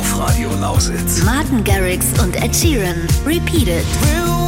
auf Radio Lausitz. Martin Garrix und Ed Sheeran. Repeat It.